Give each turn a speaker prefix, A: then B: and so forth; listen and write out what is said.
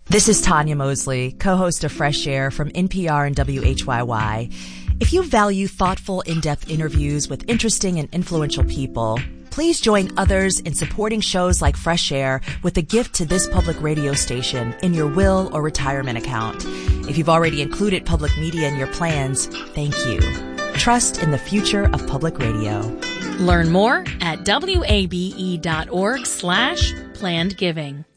A: This is Tanya Mosley, co-host of Fresh Air from NPR and WHYY. If you value thoughtful, in-depth interviews with interesting and influential people, please join others in supporting shows like Fresh Air with a gift to this public radio station in your will or retirement account. If you've already included public media in your plans, thank you. Trust in the future of public radio.
B: Learn more at wabe.org/planned giving.